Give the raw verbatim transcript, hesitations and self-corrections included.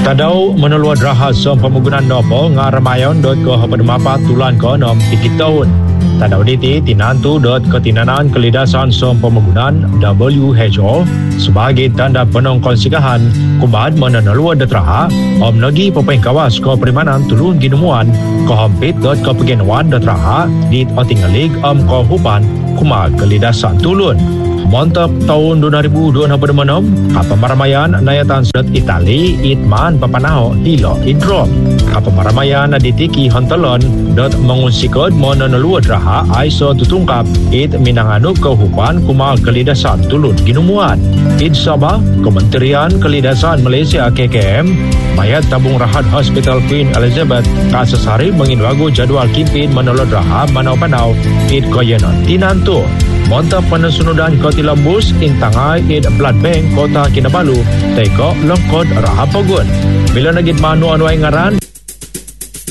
Tadau menelua draha som pemunggunan nopo ngaramayon dot ke hapademapa tulan ke nom tiki tahun. Tadau diti tinantu dot ketinanan kelidasan som pemunggunan W H O sebagai tanda penongkon sikahan kumad menelua detraha om nagi pepengkawas ke perimanan tulun ginemuan ke hompit dot ke pegenuan detraha di otingalig om ke hupan kumad kelidasan tulun. Montop tahun dua ribu dua puluh enam, kapal maramayan nayatan surat Itali itman papanaho hilo idrom. Kapal maramayan ditiki hontelon dot mengunsikod mononelua draha aiso tutungkap it minanganu kehupan kumal kelidasan tulun ginumuan. Id Sabah, Kementerian Kelidasan Malaysia K K M, mayat tabung rahat Hospital Queen Elizabeth kasesari menginwagu jadual kimpin menolak draha manau-panau it koyenon tinantu. Montap penesunudan koti lembus intangai id blood bank kota Kinabalu teko lengkot rahapogun. Bila nagit manu anuay ngaran